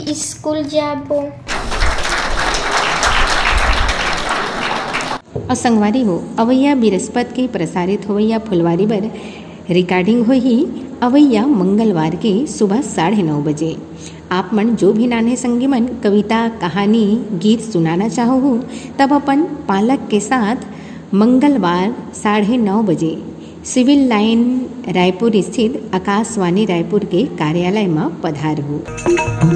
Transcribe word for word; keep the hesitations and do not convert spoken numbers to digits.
School जाबो। और संगवारी हो अवैया बृहस्पति के प्रसारित होवैया फुलवारी बर रिकॉर्डिंग होही अवैया मंगलवार के सुबह साढ़े नौ बजे। आप मन जो भी नाने संगी मन कविता कहानी गीत सुनाना चाहो हो तब अपन पालक के साथ मंगलवार साढ़े नौ बजे सिविल लाइन रायपुर स्थित आकाशवाणी रायपुर के कार्यालय में पधार हो।